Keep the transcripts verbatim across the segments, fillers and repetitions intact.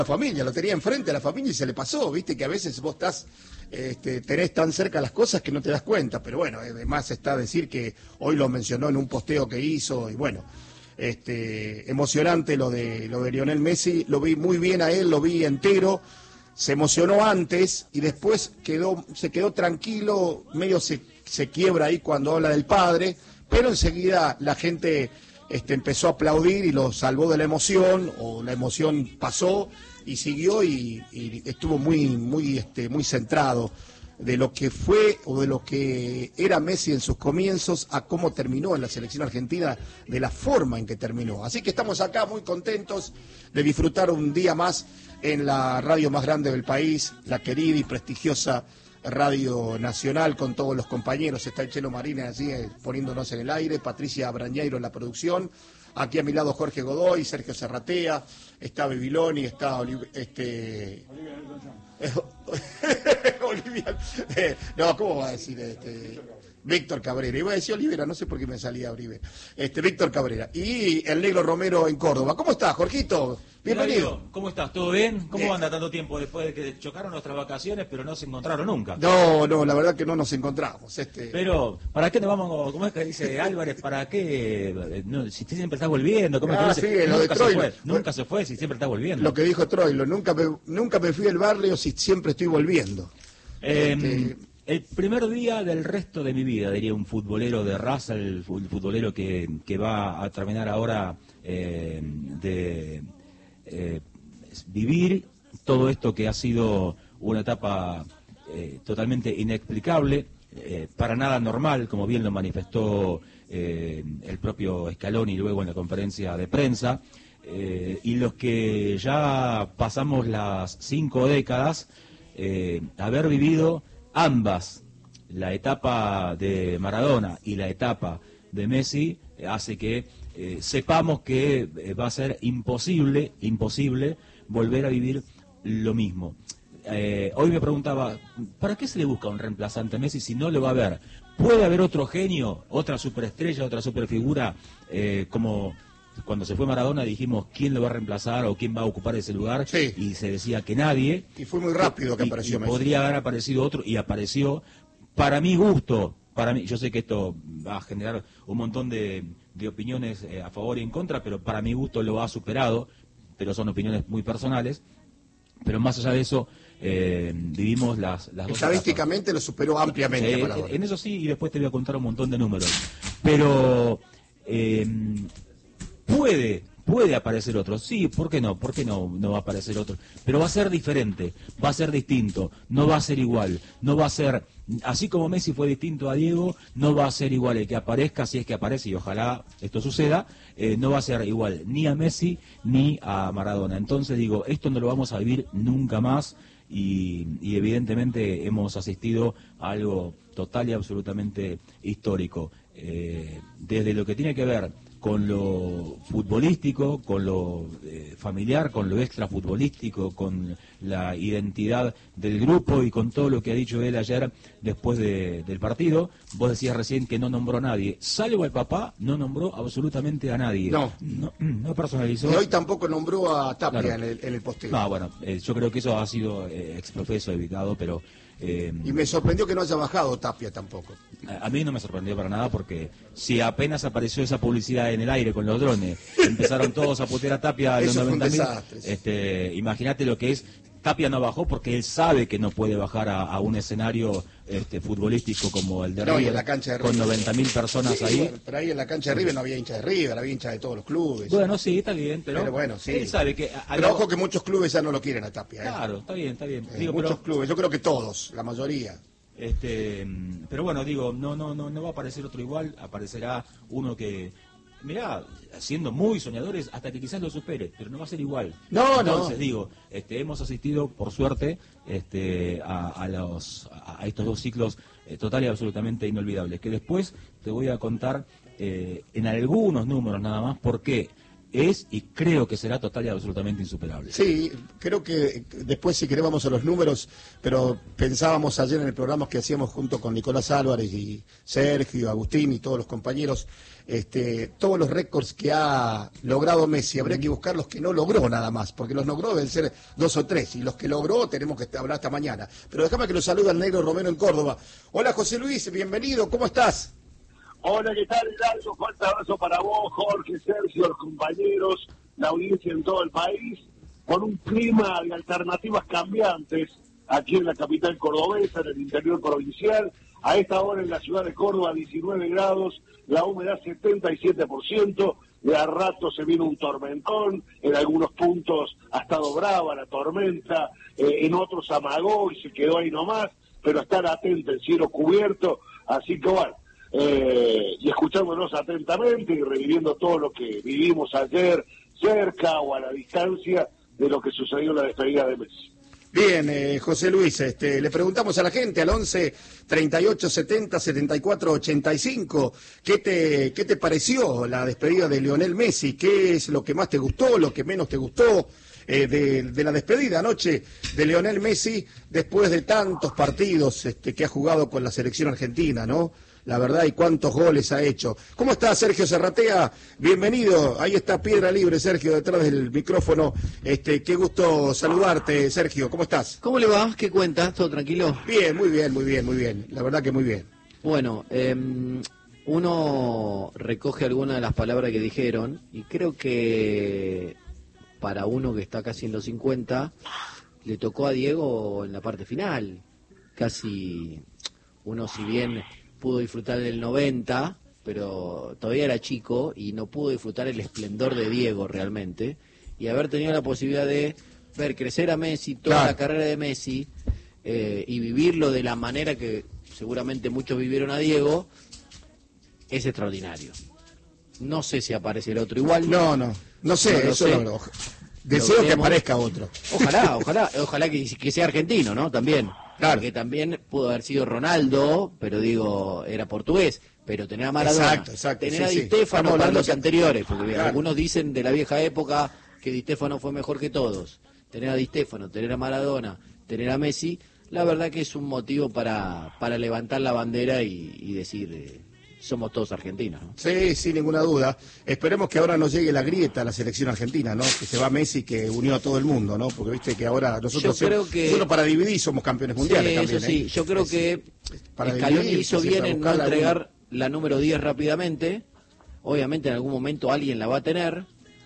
la familia, lo tenía enfrente a la familia y se le pasó, viste que a veces vos estás, este, tenés tan cerca las cosas que no te das cuenta, pero bueno, además está decir que hoy lo mencionó en un posteo que hizo y bueno, este, emocionante lo de lo de Lionel Messi, lo vi muy bien a él, lo vi entero, se emocionó antes y después quedó, se quedó tranquilo, medio se, se quiebra ahí cuando habla del padre, pero enseguida la gente este, empezó a aplaudir y lo salvó de la emoción, o la emoción pasó y siguió y, y estuvo muy, muy, este, muy centrado de lo que fue o de lo que era Messi en sus comienzos a cómo terminó en la selección argentina, de la forma en que terminó. Así que estamos acá muy contentos de disfrutar un día más en la radio más grande del país, la querida y prestigiosa Radio Nacional, con todos los compañeros. Está el Chelo Marínez así eh, poniéndonos en el aire, Patricia Brañeiro en la producción, aquí a mi lado Jorge Godoy, Sergio Serratea, está Bebiloni, está Oliv este Olivia, eh, no, ¿cómo va a decir este? Víctor Cabrera, iba a decir Olivera, no sé por qué me salía Oliver, este Víctor Cabrera, y el Negro Romero en Córdoba. ¿Cómo estás, Jorgito? Bienvenido. Hola, ¿cómo estás? ¿Todo bien? ¿Cómo Bien. anda tanto tiempo después de que chocaron nuestras vacaciones, pero no se encontraron nunca? No, no, la verdad que no nos encontramos. Este... Pero, ¿para qué nos vamos? ¿Cómo es que dice Álvarez? ¿Para qué? No, si usted siempre está volviendo, ¿cómo Ah, es que sí, dice? lo de Nunca se Troilo. fue, nunca se fue, si siempre está volviendo. Lo que dijo Troilo, nunca me, nunca me fui del barrio si siempre estoy volviendo. Eh, Este... El primer día del resto de mi vida, diría un futbolero de raza, el futbolero que, que va a terminar ahora eh, de eh, vivir todo esto que ha sido una etapa eh, totalmente inexplicable, eh, para nada normal, como bien lo manifestó eh, el propio Scaloni luego en la conferencia de prensa, eh, y los que ya pasamos las cinco décadas, eh, haber vivido ambas, la etapa de Maradona y la etapa de Messi, eh, hace que eh, sepamos que eh, va a ser imposible, imposible volver a vivir lo mismo. Eh, hoy me preguntaba, ¿para qué se le busca un reemplazante a Messi si no lo va a haber? ¿Puede haber otro genio, otra superestrella, otra superfigura, eh, como cuando se fue Maradona dijimos quién lo va a reemplazar o quién va a ocupar ese lugar? Sí. Y se decía que nadie. Y fue muy rápido que y, apareció y Messi. Podría haber aparecido otro y apareció. Para mi gusto, para mí, yo sé que esto va a generar un montón de, de opiniones eh, a favor y en contra, pero para mi gusto lo ha superado, pero son opiniones muy personales. Pero más allá de eso, eh, vivimos las, las dos Estadísticamente etapas. lo superó ampliamente. Eh, Maradona. en eso sí, y después te voy a contar un montón de números. Pero eh, puede, puede aparecer otro. Sí, ¿por qué no? ¿Por qué no, no va a aparecer otro? Pero va a ser diferente, va a ser distinto, no va a ser igual, no va a ser, así como Messi fue distinto a Diego, no va a ser igual el que aparezca, si es que aparece, y ojalá esto suceda, eh, no va a ser igual ni a Messi ni a Maradona. Entonces digo, esto no lo vamos a vivir nunca más. Y, y evidentemente hemos asistido a algo total y absolutamente histórico, eh, desde lo que tiene que ver con lo futbolístico, con lo eh, familiar, con lo extrafutbolístico, con la identidad del grupo y con todo lo que ha dicho él ayer después de, del partido. Vos decías recién que no nombró a nadie, salvo al papá, no nombró absolutamente a nadie. No. No, no personalizó. Y hoy tampoco nombró a Tapia Claro. en, el, en el posteo. No, bueno, eh, yo creo que eso ha sido eh, exprofeso, evitado, pero... Eh, Y me sorprendió que no haya bajado Tapia tampoco. a, a mí no me sorprendió para nada porque si apenas apareció esa publicidad en el aire con los drones, empezaron todos a putear a Tapia a los Eso fue un noventa mil, desastre, sí. este, imagínate lo que es. Tapia no bajó porque él sabe que no puede bajar a, a un escenario este, futbolístico como el de No, y River, en la cancha de con River. noventa mil personas Sí, ahí. bueno, pero ahí en la cancha de River no había hinchas de River, había hinchas de todos los clubes. Bueno, sí, está bien, pero, Pero bueno, sí. él sabe que... a- a Pero la- ojo que muchos clubes ya no lo quieren a Tapia. ¿eh? Claro, está bien, está bien. Eh, Digo, muchos pero- clubes, yo creo que todos, la mayoría. Este, pero bueno, digo, no, no, no, no va a aparecer otro igual, aparecerá uno que, mirá, siendo muy soñadores, hasta que quizás lo supere, pero no va a ser igual. No, Entonces, no. digo, este, hemos asistido, por suerte, este, a, a los, a estos dos ciclos eh, total y absolutamente inolvidables, que después te voy a contar eh, en algunos números nada más por qué es y creo que será total y absolutamente insuperable. Sí, creo que después si querés vamos a los números, pero pensábamos ayer en el programa que hacíamos junto con Nicolás Álvarez y Sergio, Agustín y todos los compañeros, este, todos los récords que ha logrado Messi, habría que buscar los que no logró nada más, porque los logró deben ser dos o tres, y los que logró tenemos que hablar hasta mañana. Pero déjame que lo salude al negro Romero en Córdoba. Hola José Luis, bienvenido, ¿cómo estás? Hola, ¿qué tal, Hidalgo? Fuerte abrazo para vos, Jorge, Sergio, los compañeros, la audiencia en todo el país, con un clima de alternativas cambiantes aquí en la capital cordobesa, en el interior provincial. A esta hora en la ciudad de Córdoba, diecinueve grados, la humedad setenta y siete por ciento, de a rato se viene un tormentón, en algunos puntos ha estado brava la tormenta, eh, en otros amagó y se quedó ahí nomás, pero estar atento, el cielo cubierto, así que bueno. Eh, y escuchándonos atentamente y reviviendo todo lo que vivimos ayer cerca o a la distancia de lo que sucedió en la despedida de Messi. Bien, eh, José Luis, este, le preguntamos a la gente al once, treinta y ocho, setenta, setenta y cuatro, ochenta y cinco, ¿qué te, qué te pareció la despedida de Lionel Messi? ¿Qué es lo que más te gustó, lo que menos te gustó eh, de, de la despedida anoche de Lionel Messi después de tantos partidos este, que ha jugado con la selección argentina, ¿no? La verdad, y cuántos goles ha hecho. ¿Cómo está Sergio Serratea? Bienvenido. Ahí está Piedra Libre, Sergio, detrás del micrófono. Este, qué gusto saludarte, Sergio. ¿Cómo estás? ¿Cómo le va? ¿Qué cuentas? ¿Todo tranquilo? Bien, muy bien, muy bien, muy bien. La verdad que muy bien. Bueno, eh, uno recoge algunas de las palabras que dijeron y creo que para uno que está casi en los cincuenta, le tocó a Diego en la parte final. Casi uno, si bien pudo disfrutar del noventa, pero todavía era chico y no pudo disfrutar el esplendor de Diego realmente, y haber tenido la posibilidad de ver crecer a Messi, toda claro. la carrera de Messi, eh, y vivirlo de la manera que seguramente muchos vivieron a Diego, es extraordinario. No sé si aparece el otro igual. No, no, no sé, no eso sé. no, no. Deseo que aparezca otro. Ojalá, ojalá, ojalá que, que sea argentino, ¿no? También. Claro. Porque también pudo haber sido Ronaldo, pero digo, era portugués, pero tener a Maradona, Exacto, exacto, tener sí, a sí. Di Stéfano Estamos para hablando los que- anteriores, porque Claro. algunos dicen de la vieja época que Di Stéfano fue mejor que todos. Tener a Di Stéfano, tener a Maradona, tener a Messi, la verdad que es un motivo para, para levantar la bandera y, y decir, eh, somos todos argentinos, ¿no? Sí, sin ninguna duda. Esperemos que ahora no llegue la grieta a la selección argentina, ¿no? Que se va Messi, que unió a todo el mundo, ¿no? Porque viste que ahora nosotros, Yo creo que- nosotros para dividir somos campeones mundiales Sí, también. eso sí, ¿eh? yo creo Es- que para Scaloni dividir, hizo sí, bien para en no buscar alguna- entregar la número diez rápidamente. Obviamente en algún momento alguien la va a tener,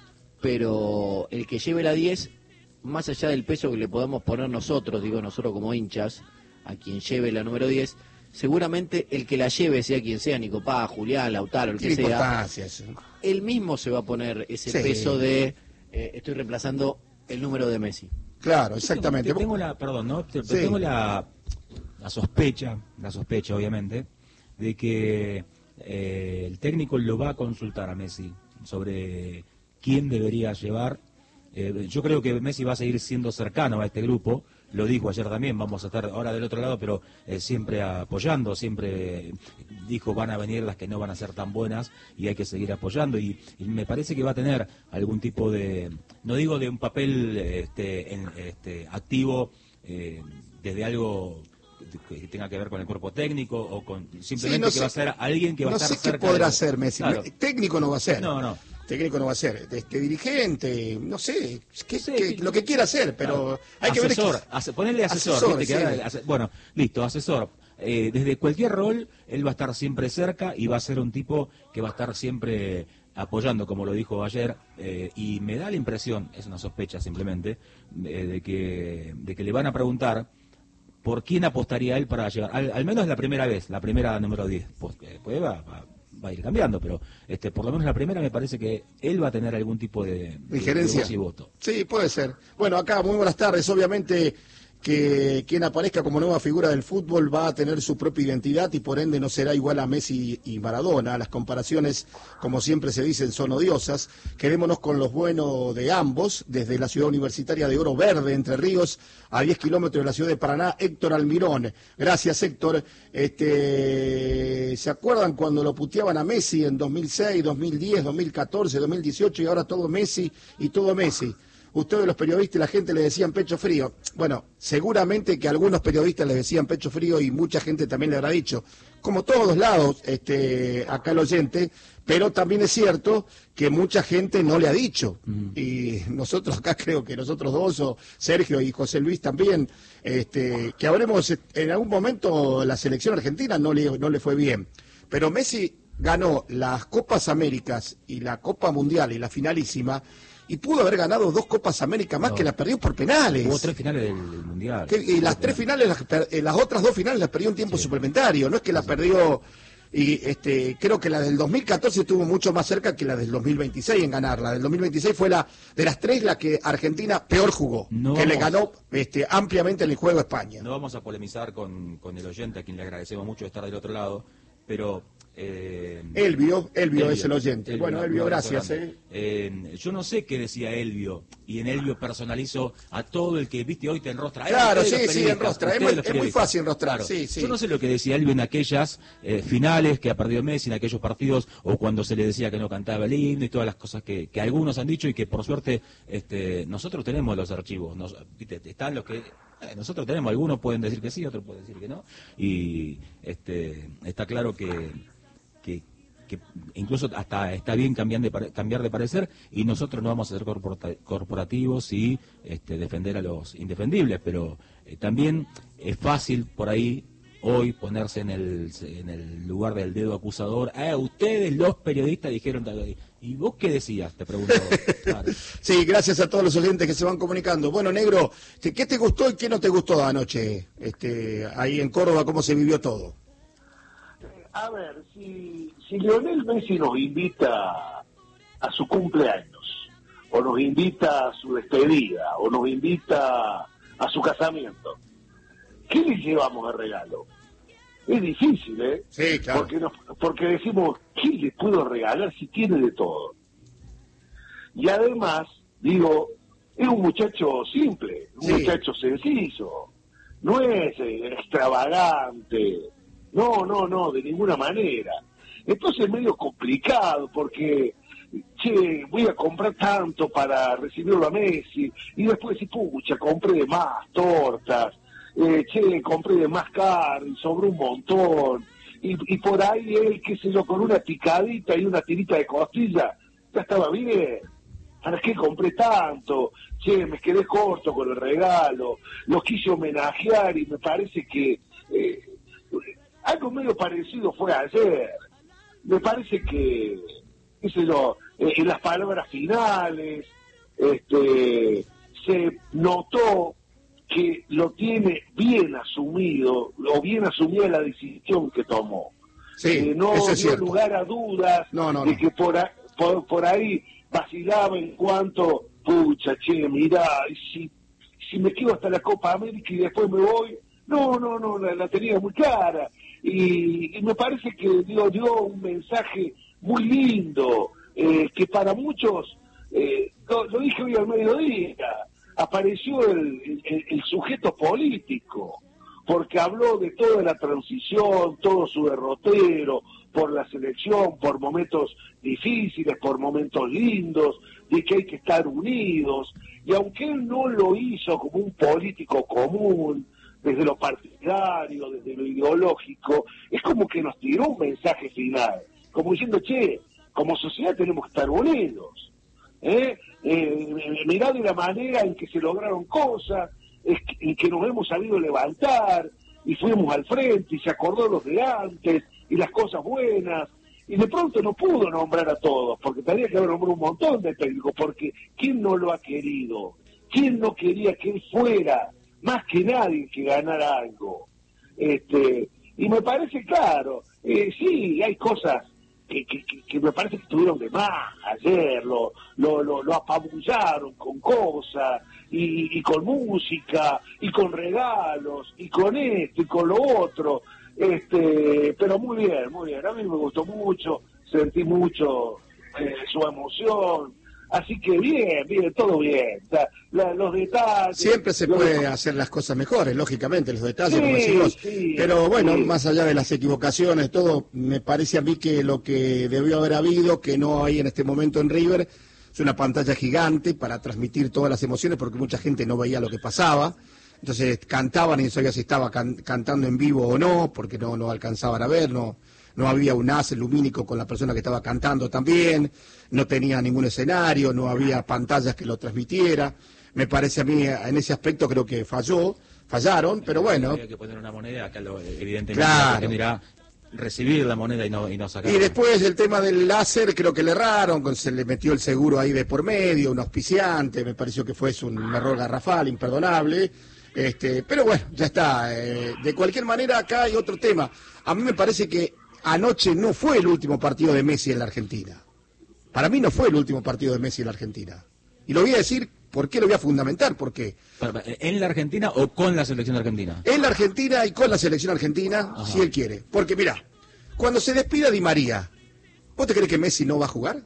pero el que lleve la diez, más allá del peso que le podamos poner nosotros, digo nosotros como hinchas, a quien lleve la número diez, seguramente el que la lleve, sea quien sea, Nico Paz, Julián, Lautaro, el que Tiene sea, importancia eso. él mismo se va a poner ese Sí. peso de eh, estoy reemplazando el número de Messi. Claro, exactamente. Tengo, tengo la, perdón, ¿no? Te- Sí. Tengo la, la sospecha, la sospecha obviamente, de que eh, el técnico lo va a consultar a Messi sobre quién debería llevar. Eh, yo creo que Messi va a seguir siendo cercano a este grupo, lo dijo ayer también, vamos a estar ahora del otro lado, pero eh, siempre apoyando, siempre dijo van a venir las que no van a ser tan buenas y hay que seguir apoyando, y, y me parece que va a tener algún tipo de, no digo de un papel este, en, este, activo eh, desde algo que tenga que ver con el cuerpo técnico o con simplemente Sí, no que sé- va a ser alguien que va no a estar sé qué cerca podrá de- hacer Messi. Claro. Técnico no va a ser. No, no. Técnico no va a ser. Este dirigente, no sé, qué- Sí, qué- sí. lo que quiera hacer, pero Claro. hay que asesor, ver. ase- ponerle asesor, Asesor, ¿viste? Que sí. ahora- ase- bueno, listo, asesor. Eh, desde cualquier rol, él va a estar siempre cerca y va a ser un tipo que va a estar siempre apoyando, como lo dijo ayer, eh, y me da la impresión, es una sospecha simplemente, eh, de que de que le van a preguntar por quién apostaría él para llegar, al, al menos la primera vez, la primera número diez, porque después va, va, va a ir cambiando, pero este por lo menos la primera me parece que él va a tener algún tipo de, de, Injerencia. de voz y voto. Sí, puede ser. Bueno, acá, muy buenas tardes. Obviamente que quien aparezca como nueva figura del fútbol va a tener su propia identidad y por ende no será igual a Messi y Maradona. Las comparaciones, como siempre se dicen, son odiosas. Quedémonos con los buenos de ambos, desde la ciudad universitaria de Oro Verde, Entre Ríos, a diez kilómetros de la ciudad de Paraná, Héctor Almirón. Gracias, Héctor. Este, ¿se acuerdan cuando lo puteaban a Messi en dos mil seis, dos mil diez, dos mil catorce, dos mil dieciocho y ahora todo Messi y todo Messi? Ustedes los periodistas y la gente le decían pecho frío. Bueno, seguramente que algunos periodistas les decían pecho frío y mucha gente también le habrá dicho, como todos lados, este, acá el oyente, pero también es cierto que mucha gente no le ha dicho. Mm. Y nosotros acá creo que nosotros dos, o Sergio y José Luis también, este, que habremos, en algún momento la selección argentina no le, no le fue bien. Pero Messi ganó las Copas Américas y la Copa Mundial y la finalísima, y pudo haber ganado dos Copas América más no. que las perdió por penales. Hubo tres finales del, del Mundial. Que, y las tres finales, las, las otras dos finales las perdió en tiempo sí. suplementario, no es que las perdió, y este creo que la del dos mil catorce estuvo mucho más cerca que la del dos mil veintiséis en ganar. La del dos mil veintiséis fue la de las tres la que Argentina peor jugó, no que vamos, le ganó este, ampliamente en el juego a España. No vamos a polemizar con, con el oyente, a quien le agradecemos mucho estar del otro lado, pero... Eh, Elvio, Elvio, Elvio es el oyente. Elvio, bueno, Elvio, gracias. Eh. Eh, yo no sé qué decía Elvio, y en Elvio personalizó a todo el que, viste, hoy te enrostra. Claro, sí, sí, enrostra. Es muy, es muy fácil enrostrar. Claro. Sí, sí. Yo no sé lo que decía Elvio en aquellas eh, finales que ha perdido Messi, en aquellos partidos, o cuando se le decía que no cantaba el himno y todas las cosas que, que algunos han dicho y que por suerte este, nosotros tenemos los archivos. Nos, viste, están los que... Eh, nosotros tenemos, algunos pueden decir que sí, otros pueden decir que no. Y este, está claro que... Que, que incluso hasta está bien cambiar de, cambiar de parecer, y nosotros no vamos a ser corporativos y este, defender a los indefendibles, pero eh, también es fácil por ahí hoy ponerse en el, en el lugar del dedo acusador. Ah, ustedes los periodistas dijeron tal. ¿Y vos qué decías? Te pregunto. Claro. Sí, gracias a todos los oyentes que se van comunicando. Bueno, Negro, ¿qué te gustó y qué no te gustó anoche este, ahí en Córdoba? ¿Cómo se vivió todo? A ver, si, si Lionel Messi nos invita a su cumpleaños, o nos invita a su despedida, o nos invita a su casamiento, ¿qué le llevamos de regalo? Es difícil, ¿eh? Sí, claro. Porque, nos, porque decimos, ¿qué le puedo regalar si tiene de todo? Y además, digo, es un muchacho simple, un sí. muchacho sencillo, no es eh, extravagante. No, no, no, de ninguna manera. Entonces es medio complicado porque, che, voy a comprar tanto para recibirlo a Messi, y después decir, pucha, compré de más tortas, eh, che, compré de más carne, sobró un montón, y, y por ahí él, qué sé yo, con una picadita y una tirita de costilla, ya estaba bien. ¿Para qué compré tanto? Che, me quedé corto con el regalo, lo quise homenajear y me parece que... Eh, algo medio parecido fue ayer. Me parece que, qué sé yo, eh, en las palabras finales, este, se notó que lo tiene bien asumido, o bien asumida la decisión que tomó. Sí, eh, no eso es dio cierto. lugar a dudas no, no, de no. que por, a, por, por ahí vacilaba en cuanto, pucha, che, mirá, si, si me quedo hasta la Copa América y después me voy... No, no, no, la, la tenía muy clara. Y, y me parece que dio, dio un mensaje muy lindo, eh, que para muchos, eh, lo, lo dije hoy al mediodía, apareció el, el, el sujeto político, porque habló de toda la transición, todo su derrotero, por la selección, por momentos difíciles, por momentos lindos, de que hay que estar unidos. Y aunque él no lo hizo como un político común, desde lo partidario, desde lo ideológico, es como que nos tiró un mensaje final, como diciendo, che, como sociedad tenemos que estar unidos, ¿eh? Eh, mirá de la manera en que se lograron cosas, es que, en que nos hemos sabido levantar, y fuimos al frente, y se acordó los de antes, y las cosas buenas, y de pronto no pudo nombrar a todos, porque tenía que haber nombrado un montón de técnicos, porque ¿quién no lo ha querido? ¿Quién no quería que él fuera más que nadie que ganara algo? Este, y me parece claro, eh, sí, hay cosas que, que, que, que me parece que estuvieron de más ayer, lo, lo, lo, lo apabullaron con cosas, y, y con música, y con regalos, y con esto, y con lo otro, este pero muy bien, muy bien, a mí me gustó mucho, sentí mucho eh, su emoción. Así que bien, bien, todo bien. O sea, la, los detalles... Siempre se los... puede hacer las cosas mejores, lógicamente, los detalles, sí, como decimos. Sí, pero bueno, sí. más allá de las equivocaciones, todo, me parece a mí que lo que debió haber habido, que no hay en este momento en River, es una pantalla gigante para transmitir todas las emociones, porque mucha gente no veía lo que pasaba. Entonces cantaban y no sabía si estaba can cantando en vivo o no, porque no, no alcanzaban a ver, no... No había un haz lumínico con la persona que estaba cantando también, no tenía ningún escenario, no había pantallas que lo transmitiera. Me parece a mí, en ese aspecto creo que falló, fallaron, pero bueno. Había que poner una moneda, acá lo, evidentemente claro. La gente dirá recibir la moneda y no, y no sacarla. Y después el tema del láser, creo que le erraron, se le metió el seguro ahí de por medio, un auspiciante, me pareció que fue un error garrafal, imperdonable. Este, pero bueno, ya está. Eh, de cualquier manera, acá hay otro tema. A mí me parece que anoche no fue el último partido de Messi en la Argentina. Para mí no fue el último partido de Messi en la Argentina. Y lo voy a decir, ¿por qué lo voy a fundamentar? Porque ¿en la Argentina o con la selección argentina? En la Argentina y con la selección argentina, Ajá. si él quiere. Porque mirá, cuando se despida Di María, ¿vos te crees que Messi no va a jugar?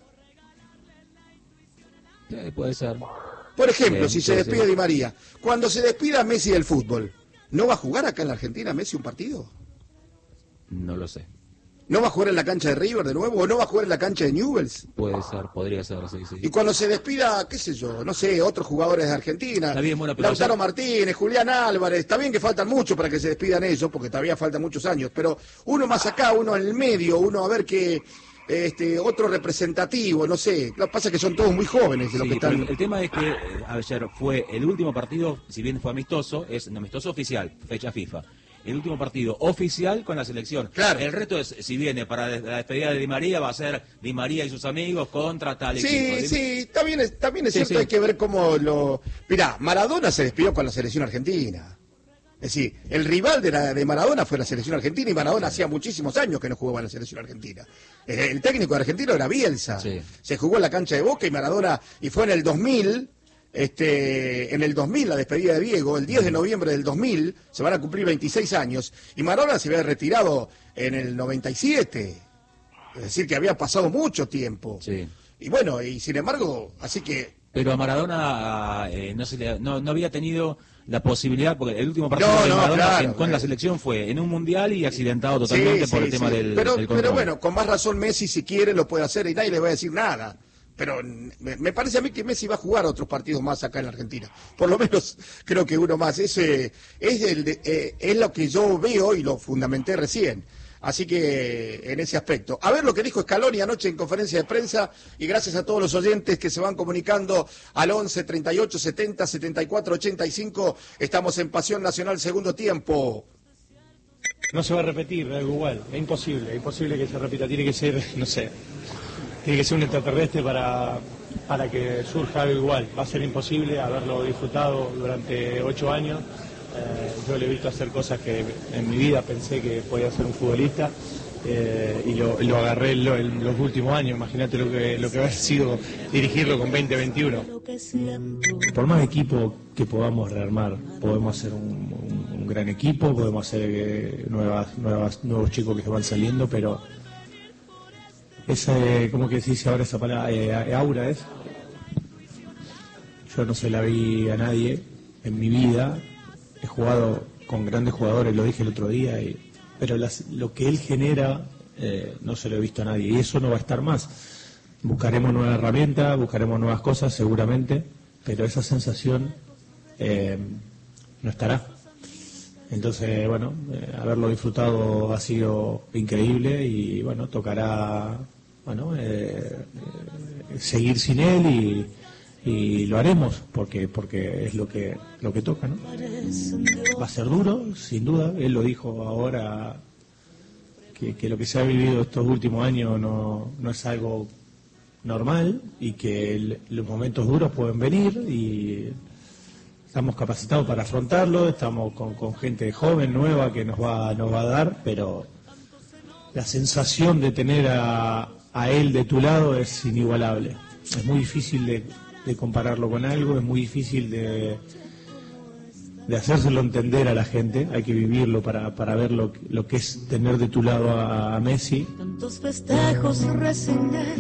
Sí, puede ser. Por ejemplo, Bien, si se despide ser. Di María, cuando se despida Messi del fútbol, ¿no va a jugar acá en la Argentina Messi un partido? No lo sé. ¿No va a jugar en la cancha de River de nuevo? ¿O no va a jugar en la cancha de Newell's? Puede ser, podría ser, sí, sí. Y cuando se despida, qué sé yo, no sé, otros jugadores de Argentina, está bien, bueno, pero Lautaro ayer... Martínez, Julián Álvarez, está bien que faltan mucho para que se despidan ellos, porque todavía faltan muchos años, pero uno más acá, uno en el medio, uno a ver qué, este, otro representativo, no sé, lo que pasa es que son todos muy jóvenes de sí, lo que están... El, el tema es que eh, ayer fue el último partido, si bien fue amistoso, es un amistoso oficial, fecha FIFA. El último partido oficial con la selección. Claro. El resto es, si viene para la despedida de Di María, va a ser Di María y sus amigos contra tal sí, equipo. Sí, sí, también es, también es sí, cierto, sí. hay que ver cómo lo... Mirá, Maradona se despidió con la selección argentina. Es decir, el rival de, la, de Maradona fue la selección argentina y Maradona sí. hacía muchísimos años que no jugaba en la selección argentina. El técnico argentino era Bielsa. Sí. Se jugó en la cancha de Boca y Maradona, y fue en el dos mil... Este, en el dos mil, la despedida de Diego, el diez de noviembre del dos mil, se van a cumplir veintiséis años, y Maradona se había retirado en el noventa y siete, es decir, que había pasado mucho tiempo. Sí. Y bueno, y sin embargo, así que... Pero a Maradona eh, no, se le, no, no había tenido la posibilidad, porque el último partido no, de no, Maradona claro, con eh. la selección fue en un mundial y accidentado totalmente sí, por sí, el tema sí. del, pero, del pero bueno, con más razón Messi, si quiere, lo puede hacer y nadie le va a decir nada. Pero me, me parece a mí que Messi va a jugar otros partidos más acá en la Argentina. Por lo menos creo que uno más. Ese, es, el de, eh, es lo que yo veo y lo fundamenté recién. Así que en ese aspecto. A ver lo que dijo Scaloni anoche en conferencia de prensa, y gracias a todos los oyentes que se van comunicando al once, treinta y ocho, setenta, setenta y cuatro, ochenta y cinco. Estamos en Pasión Nacional, segundo tiempo. No se va a repetir algo igual, es imposible, es imposible que se repita, tiene que ser, no sé, tiene que ser un extraterrestre para, para que surja algo igual. Va a ser imposible haberlo disfrutado durante ocho años. Eh, yo le he visto hacer cosas que en mi vida pensé que podía ser un futbolista eh, y lo, lo agarré en, lo, en los últimos años. Imagínate lo que lo que ha sido dirigirlo con veinte, veintiuno. Por más equipo que podamos rearmar, podemos hacer un, un, un gran equipo, podemos hacer eh, nuevas, nuevas, nuevos chicos que se van saliendo, pero esa, eh, ¿cómo que se dice ahora esa palabra? Eh, aura es. Yo no se la vi a nadie en mi vida. He jugado con grandes jugadores, lo dije el otro día, y, pero las, lo que él genera eh, no se lo he visto a nadie, y eso no va a estar más. Buscaremos nuevas herramientas, buscaremos nuevas cosas seguramente, pero esa sensación eh, no estará. Entonces, bueno, eh, haberlo disfrutado ha sido increíble y bueno, tocará bueno eh, eh, seguir sin él y y lo haremos porque porque es lo que lo que toca, ¿no? Va a ser duro, sin duda. Él lo dijo ahora que, que lo que se ha vivido estos últimos años no, no es algo normal y que el, los momentos duros pueden venir y estamos capacitados para afrontarlo. Estamos con, con gente joven, nueva que nos va nos va a dar, pero la sensación de tener a, a él de tu lado es inigualable. Es muy difícil de, de compararlo con algo, es muy difícil de, de hacérselo entender a la gente. Hay que vivirlo para, para ver lo, lo que es tener de tu lado a, a Messi. Tantos festejos resigné,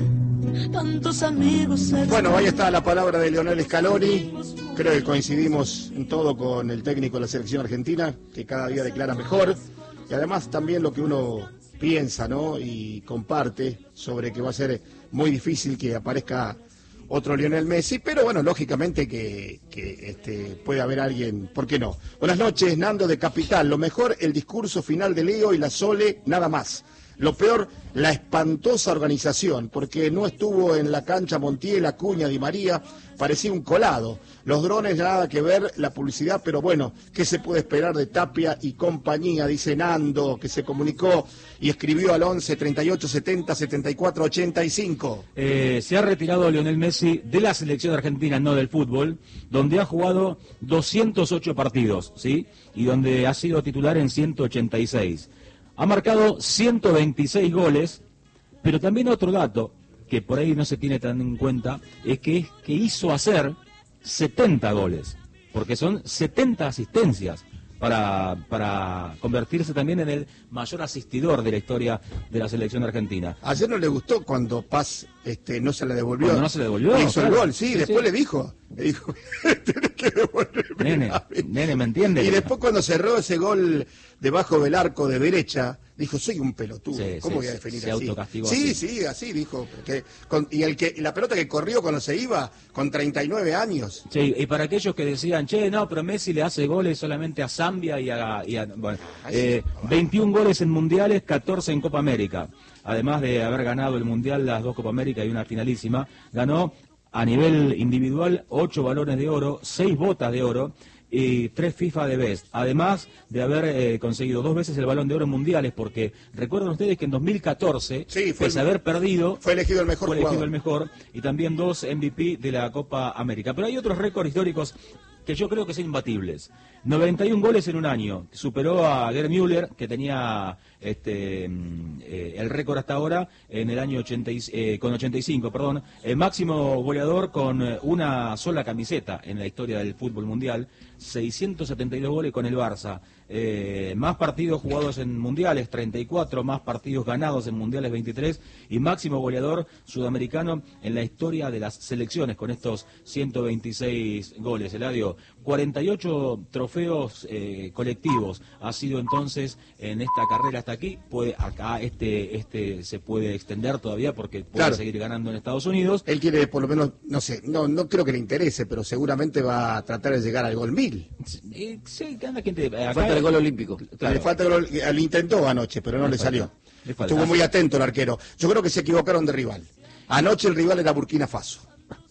tantos amigos. Bueno, ahí está la palabra de Lionel Scaloni. Creo que coincidimos en todo con el técnico de la selección argentina, que cada día declara mejor. Y además también lo que uno piensa, ¿no? Y comparte sobre que va a ser muy difícil que aparezca otro Lionel Messi, pero bueno, lógicamente que, que este, puede haber alguien, ¿por qué no? Buenas noches, Nando de Capital. Lo mejor, el discurso final de Leo y la Sole, nada más. Lo peor, la espantosa organización, porque no estuvo en la cancha Montiel, Acuña, Di María, parecía un colado. Los drones, nada que ver, la publicidad, pero bueno, ¿qué se puede esperar de Tapia y compañía? Dice Nando, que se comunicó y escribió al once, treinta y ocho, setenta, setenta y cuatro, ochenta y cinco. Eh, se ha retirado Lionel Messi de la selección argentina, no del fútbol, donde ha jugado doscientos ocho partidos, ¿sí? Y donde ha sido titular en ciento ochenta y seis. Ha marcado ciento veintiséis goles, pero también otro dato que por ahí no se tiene tan en cuenta es que, es que hizo hacer setenta goles, porque son setenta asistencias para, para convertirse también en el mayor asistidor de la historia de la selección argentina. Ayer no le gustó cuando Paz este, no se la devolvió. Cuando no se le devolvió, le hizo claro. el gol, sí, Sí, después sí. le dijo, le dijo, tenés que devolverme. Nene, la vez. nene, ¿me entiendes? Y después cuando cerró ese gol debajo del arco de derecha, dijo, soy un pelotudo, Sí, ¿cómo sí, voy a definir se así? autocastigó Sí, así. sí, así dijo. Porque con, y el que y la pelota que corrió cuando se iba, con treinta y nueve años. Sí, y para aquellos que decían, che, no, pero Messi le hace goles solamente a Zambia y a... Y a bueno, eh, veintiún goles en mundiales, catorce en Copa América. Además de haber ganado el mundial, las dos Copa América y una finalísima, ganó a nivel individual ocho balones de oro, seis botas de oro y tres FIFA de Best. Además de haber eh, conseguido dos veces el Balón de Oro en mundiales, porque recuerdan ustedes que en dos mil catorce, Sí, fue pese el- a haber perdido, Fue elegido el mejor fue elegido jugador. el mejor, y también dos M V P de la Copa América. Pero hay otros récords históricos que yo creo que son imbatibles. noventa y un goles en un año. Superó a Gerd Müller, que tenía este mm, eh, el récord hasta ahora en el año ochenta y, eh, con ochenta y cinco, perdón. El máximo goleador con eh, una sola camiseta en la historia del fútbol mundial. seiscientos setenta y dos goles con el Barça. Eh, más partidos jugados en mundiales, treinta y cuatro, más partidos ganados en mundiales, veintitrés, y máximo goleador sudamericano en la historia de las selecciones con estos ciento veintiséis goles. Eladio, cuarenta y ocho trofeos eh, colectivos ha sido entonces en esta carrera hasta aquí. Puede acá este este se puede extender todavía porque puede Claro. seguir ganando en Estados Unidos. Él quiere, por lo menos, no sé, no no creo que le interese, pero seguramente va a tratar de llegar al gol mil. Eh, sí, anda gente, acá- Falta el gol olímpico. Claro. Le falta, lo lo intentó anoche, pero no Le le, falta, salió. le falta. Estuvo muy atento el arquero. Yo creo que se equivocaron de rival. Anoche el rival era Burkina Faso.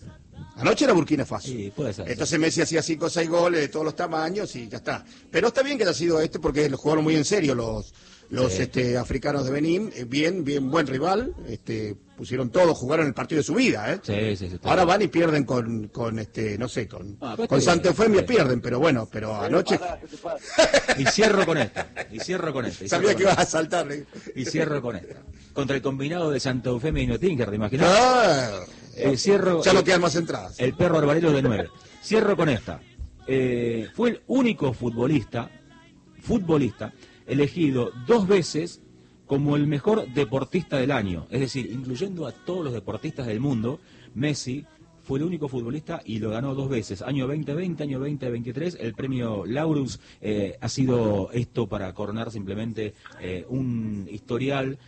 Anoche era Burkina Faso. Sí, puede ser. Entonces Messi hacía cinco o seis goles de todos los tamaños y ya está. Pero está bien que haya sido este porque lo jugaron muy en serio los los Sí. este, africanos de Benín. Eh, Bien, bien, buen rival. Este, pusieron todo, jugaron el partido de su vida. ¿eh? Sí, sí, sí, está Ahora bien. van y pierden con, con este, no sé, con, Ah, pero con está bien, Santa Eufemia está bien. pierden, pero bueno, pero anoche Pará, ¿qué te pasa? Y cierro con esta. Y cierro con esta. y sabía cierro que con ibas a esta. saltar. ¿eh? Y cierro con esta. Contra el combinado de Santa Eufemia y Nottingham, ¿te imaginas? Ah, Eh, cierro, ya no eh, quedan más entradas. El perro arbarero de nueve. Cierro con esta. Eh, fue el único futbolista, futbolista, elegido dos veces como el mejor deportista del año. Es decir, incluyendo a todos los deportistas del mundo, Messi fue el único futbolista y lo ganó dos veces. Año veinte veinte, año veinte veintitrés, el premio Laurus eh, ha sido esto para coronar simplemente eh, un historial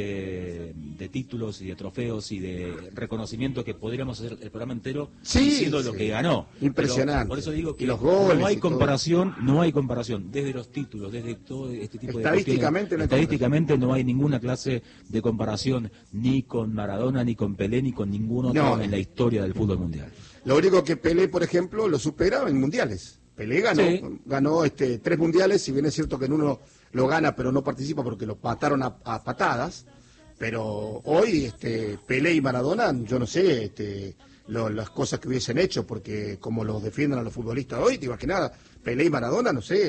de, de títulos y de trofeos y de reconocimiento que podríamos hacer el programa entero Sí, diciendo lo sí. que ganó. Impresionante. Pero por eso digo que Y los goles no hay y todo. comparación, no hay comparación desde los títulos, desde todo este tipo de Estadísticamente cuestiones. no hay Estadísticamente no hay ninguna clase de comparación ni con Maradona, ni con Pelé, ni con ningún otro No. en la historia del fútbol mundial. Lo único que Pelé, por ejemplo, lo supera en mundiales. Pelé ganó, Sí. ganó este, tres mundiales, si bien es cierto que en uno lo gana, pero no participa porque lo mataron a, a patadas. Pero hoy este, Pelé y Maradona, yo no sé este, lo- las cosas que hubiesen hecho, porque como los defienden a los futbolistas hoy, te imaginas, Pelé y Maradona, no sé,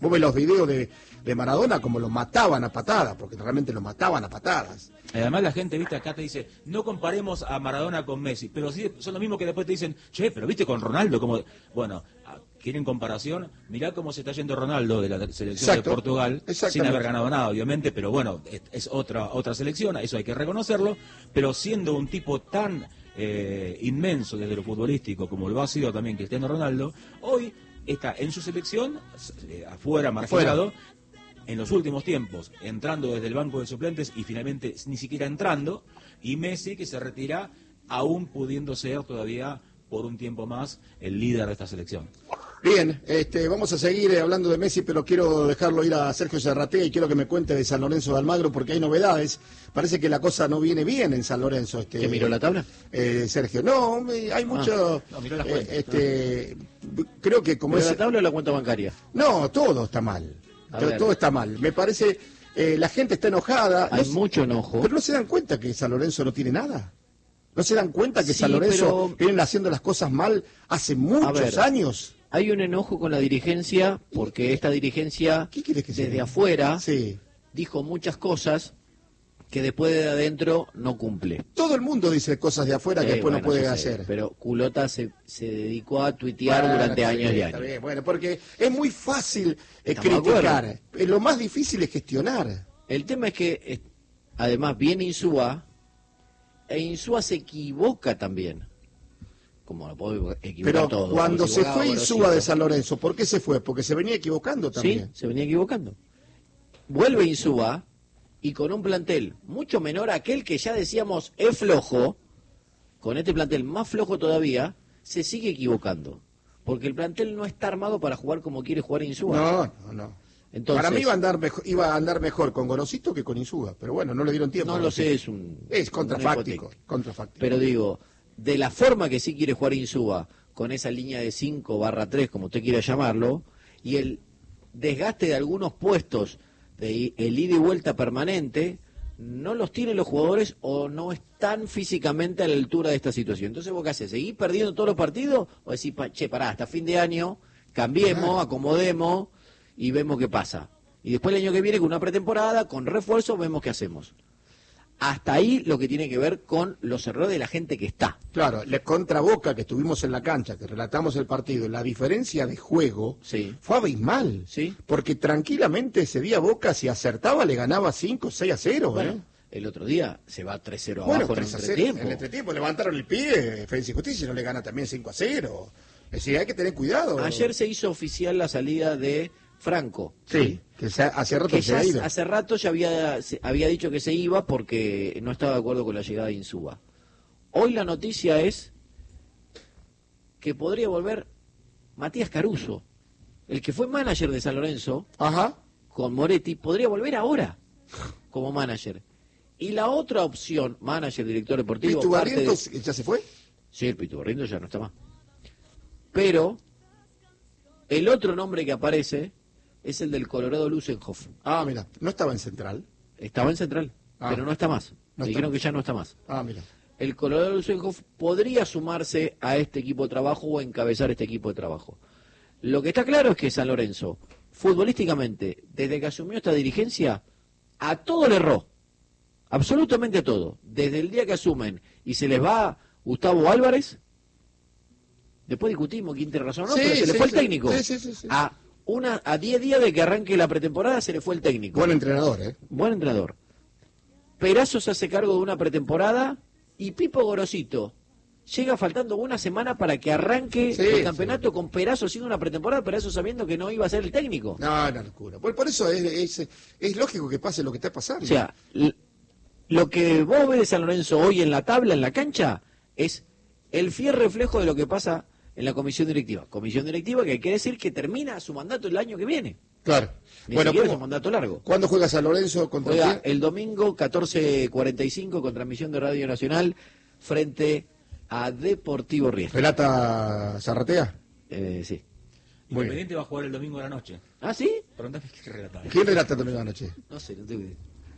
Vos ves los videos de, de Maradona como lo mataban a patadas, porque realmente lo mataban a patadas. Además la gente, viste, acá te dice, no comparemos a Maradona con Messi, pero sí son los mismos que después te dicen, che, pero viste con Ronaldo, como, bueno, ¿quieren comparación? Mirá cómo se está yendo Ronaldo de la selección Exacto. de Portugal, sin haber ganado nada, obviamente, pero bueno, es, es otra otra selección, eso hay que reconocerlo, pero siendo un tipo tan eh, inmenso desde lo futbolístico, como lo ha sido también Cristiano Ronaldo, hoy está en su selección, eh, afuera, marginado, afuera. En los últimos tiempos, entrando desde el banco de suplentes y finalmente ni siquiera entrando, y Messi que se retira aún pudiendo ser todavía por un tiempo más el líder de esta selección. Bien, este, vamos a seguir hablando de Messi, pero quiero dejarlo ir a Sergio Serratea y quiero que me cuente de San Lorenzo de Almagro porque hay novedades. Parece que la cosa no viene bien en San Lorenzo. Este, ¿Que miró la tabla? Eh, Sergio, no, hay mucho... Ah, no, miró la eh, cuenta. Este, creo que como ¿Miró es... la tabla o la cuenta bancaria? No, todo está mal. Todo, todo está mal. Me parece, eh, la gente está enojada. Hay no, mucho enojo. Pero no se dan cuenta que San Lorenzo no tiene nada. ¿No se dan cuenta que Sí, San Lorenzo pero... vienen haciendo las cosas mal hace muchos ver, años? Hay un enojo con la dirigencia porque esta dirigencia ¿Qué quieres que desde sea? afuera Sí. dijo muchas cosas que después de adentro no cumple. Todo el mundo dice cosas de afuera que Eh, después bueno, no puede yo sé, hacer. Pero Culota se, se dedicó a tuitear Bueno, durante está años bien, y está años. bien. Bueno, porque es muy fácil eh, Estamos de criticar. acuerdo. Eh, Lo más difícil es gestionar. El tema es que, eh, además, viene Insúa, e Insúa se equivoca también. Como lo puedo equivocar Pero todo. cuando se equivocaba fue Gorosito. Insúa de San Lorenzo, ¿por qué se fue? Porque se venía equivocando Sí, también. se venía equivocando. Vuelve Insúa y con un plantel mucho menor a aquel que ya decíamos es flojo, con este plantel más flojo todavía, se sigue equivocando. Porque el plantel no está armado para jugar como quiere jugar Insúa. No, no, no. Entonces, Para mí iba a andar mejor, iba a andar mejor con Gorosito que con Insúa, pero bueno, no le dieron tiempo. no lo sé, es un... Es contrafáctico, una hipoteca. contrafáctico. Pero digo, de la forma que sí quiere jugar Insúa, con esa línea de cinco barra tres, como usted quiera llamarlo, y el desgaste de algunos puestos, de el ida y vuelta permanente, no los tienen los jugadores o no están físicamente a la altura de esta situación. Entonces, ¿vos qué haces? ¿Seguís perdiendo todos los partidos? O decís, pa- che, pará, hasta fin de año, cambiemos, Claro. acomodemos y vemos qué pasa. Y después el año que viene, con una pretemporada, con refuerzo, vemos qué hacemos. Hasta ahí lo que tiene que ver con los errores de la gente que está. Claro, le contra Boca que estuvimos en la cancha, que relatamos el partido, la diferencia de juego Sí. fue abismal. Sí. Porque tranquilamente ese día Boca, si acertaba, le ganaba cinco, seis a cero. Bueno, ¿eh? el otro día se va tres cero Bueno, abajo en tres el a cero. entretiempo. En el entretiempo levantaron el pie, Defensa y Justicia, y no le gana también cinco a cero. Es decir, hay que tener cuidado. Ayer se hizo oficial la salida de Franco. Sí, que se- hace rato Que se ya ha ido. hace rato ya había, se- había dicho que se iba porque no estaba de acuerdo con la llegada de Insúa. Hoy la noticia es que podría volver Matías Caruso, el que fue manager de San Lorenzo Ajá. con Moretti, podría volver ahora como manager. Y la otra opción, manager, director deportivo, ¿Pitu parte de- Barrientos ya se fue? Sí, el Pitu Barrientos ya no está más. Pero el otro nombre que aparece es el del Colorado Lusenhoff. Ah, mira, no estaba en Central. Estaba en Central, Ah. pero no está más. No Me está dijeron más. que ya no está más. Ah, mira. El Colorado Lusenhoff podría sumarse a este equipo de trabajo o encabezar este equipo de trabajo. Lo que está claro es que San Lorenzo, futbolísticamente, desde que asumió esta dirigencia, a todo le erró. Absolutamente a todo. Desde el día que asumen y se les va Gustavo Álvarez, después discutimos quién tiene razón o no, Sí, pero se le sí, fue sí. el técnico. Sí, sí, sí, sí. A una a diez días de que arranque la pretemporada se le fue el técnico. Buen entrenador, ¿eh? Buen entrenador. Perazo se hace cargo de una pretemporada y Pipo Gorosito llega faltando una semana para que arranque Sí, el campeonato sí. con Perazo haciendo una pretemporada, Perazo sabiendo que no iba a ser el técnico. No, no, locura. Por, por eso es, es, es lógico que pase lo que está pasando. O sea, l- lo que vos ves de San Lorenzo hoy en la tabla, en la cancha, es el fiel reflejo de lo que pasa en la comisión directiva. Comisión directiva que quiere decir que termina su mandato el año que viene. Claro. Ni Bueno, siquiera es ¿cómo- un mandato largo. ¿cuándo juega San Lorenzo contra Juega quién? el domingo catorce cuarenta y cinco con transmisión de Radio Nacional frente a Deportivo Riestra. ¿Relata Zarratea? Eh, sí. Muy Independiente va a jugar el domingo a la noche. ¿Ah, sí? Preguntame qué relata. ¿Quién relata domingo anoche? No sé, no tengo idea.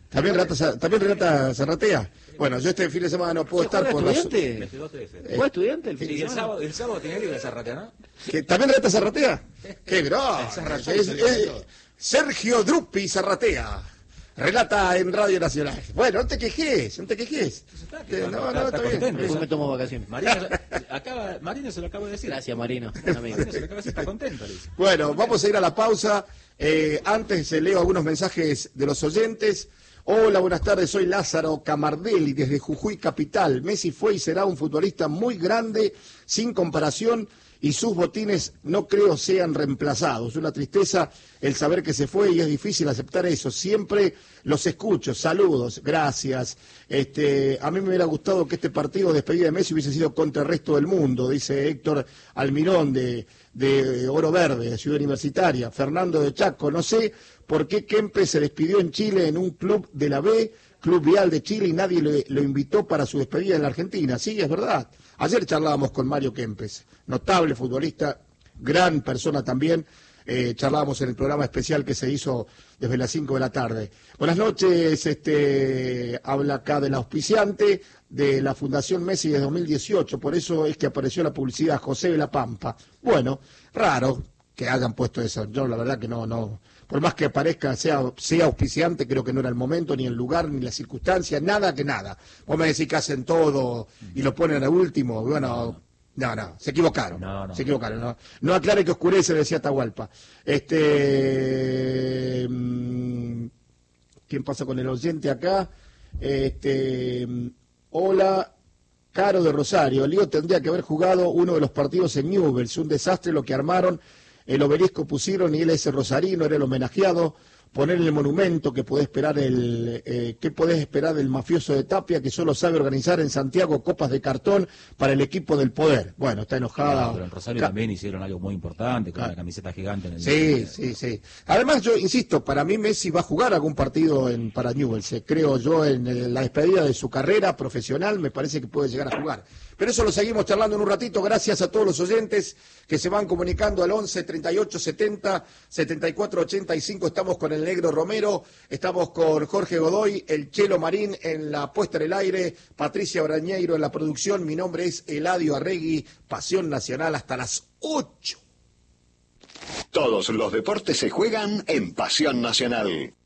¿También Renata, ¿también Renata Zarratea? Bueno, yo este fin de semana no puedo estar por la... estudiante? ¿Fue estudiante el fin de Y el semana? sábado, el sábado tiene libre Zarratea, ¿no? ¿Que ¿También Renata Zarratea? ¡Qué grosso! Zarratea. Es- es- Sergio Drupi Zarratea. Relata en Radio Nacional. Bueno, no te quejes, no te quejes. Está, que No, está- no, está está bien. contento. Después me tomo vacaciones. Marino, acaba, Marino se lo acabo de decir. Gracias, Marino. Un amigo. Marino se lo acaba de decir, está contento, le dice. Bueno, vamos a ir a la pausa. Eh, antes eh, leo algunos mensajes de los oyentes. Hola, buenas tardes, soy Lázaro Camardelli desde Jujuy Capital. Messi fue y será un futbolista muy grande, sin comparación, y sus botines no creo sean reemplazados. Una tristeza el saber que se fue y es difícil aceptar eso. Siempre los escucho. Saludos, gracias. Este, a mí me hubiera gustado que este partido de despedida de Messi hubiese sido contra el resto del mundo, dice Héctor Almirón de, de Oro Verde, de Ciudad Universitaria. Fernando de Chaco, no sé por qué Kempes se despidió en Chile en un club de la B, Club Vial de Chile, y nadie le- lo invitó para su despedida en la Argentina. Sí, es verdad. Ayer charlábamos con Mario Kempes, notable futbolista, gran persona también. Eh, charlábamos en el programa especial que se hizo desde las cinco de la tarde. Buenas noches, este, habla acá del auspiciante de la Fundación Messi de dos mil dieciocho, por eso es que apareció la publicidad José de la Pampa. Bueno, raro que hayan puesto eso, yo la verdad que no, no, por más que parezca, sea, sea auspiciante, creo que no era el momento, ni el lugar, ni la circunstancia, nada que nada. Vos me decís que hacen todo y lo ponen al último, bueno, no, no, se equivocaron, No, no. se equivocaron. No, no aclare que oscurece, decía Atahualpa. Este, mm, ¿quién pasa con el oyente acá? Este, mm, hola, Caro de Rosario. Lío tendría que haber jugado uno de los partidos en Newell's, un desastre lo que armaron. El obelisco pusieron y él es rosarino, era el homenajeado. Poner el monumento que podés esperar el eh, ¿qué podés esperar del mafioso de Tapia que solo sabe organizar en Santiago copas de cartón para el equipo del poder? Bueno, está enojada. No, pero en Rosario Ca- también hicieron algo muy importante con Claro. la camiseta gigante en el Sí, sí, sí. Además, yo insisto, para mí Messi va a jugar algún partido en, para Newell's. eh, Creo yo en el- la despedida de su carrera profesional, me parece que puede llegar a jugar. Pero eso lo seguimos charlando en un ratito. Gracias a todos los oyentes que se van comunicando al once, treinta y ocho, setenta, setenta y cuatro, ochenta y cinco. Estamos con el Negro Romero, estamos con Jorge Godoy, el Chelo Marín en la puesta en el aire, Patricia Brañeiro en la producción. Mi nombre es Eladio Arregui, Pasión Nacional hasta las ocho. Todos los deportes se juegan en Pasión Nacional.